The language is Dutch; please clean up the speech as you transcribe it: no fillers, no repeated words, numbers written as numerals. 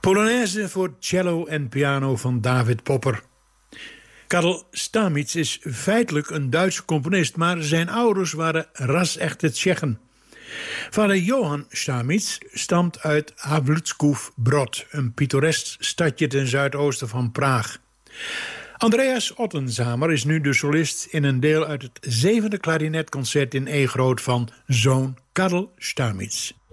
Polonaise voor cello en piano van David Popper. Karel Stamitz is feitelijk een Duitse componist, maar zijn ouders waren ras-echte Tsjechen. Vader Johan Stamitz stamt uit Havlutskův Brod, een pittoresk stadje ten zuidoosten van Praag. Andreas Ottenzamer is nu de solist in een deel uit het 7e klarinetconcert in E groot van zoon Karel Stamitz.